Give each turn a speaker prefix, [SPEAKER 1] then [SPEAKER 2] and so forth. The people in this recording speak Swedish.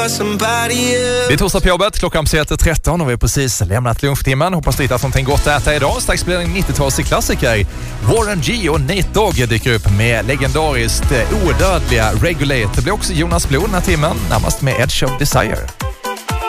[SPEAKER 1] Det är torsdag på jobbet, klockan är 13 och vi har precis lämnat lunchtimmen. Hoppas du hittat någonting gott att äta idag. Strax blir det en 90-talsklassiker. Warren G och Nate Dogg dyker upp med legendariskt odödliga Regulate. Det blir också Jonas Blod den här timmen, närmast med Edge of Desire.